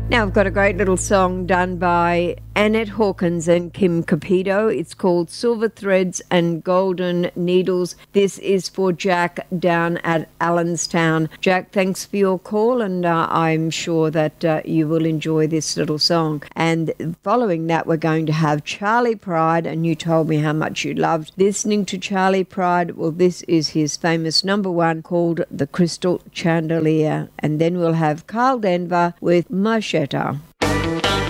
Now I've got a great little song done by Annette Hawkins and Kim Capito. It's called Silver Threads and Golden Needles. This is for Jack down at Allenstown. Jack, thanks for your call, and I'm sure that you will enjoy this little song. And following that, we're going to have Charlie Pride, and you told me how much you loved listening to Charlie Pride. Well, this is his famous number one called The Crystal Chandelier. And then we'll have Carl Denver with Macheta.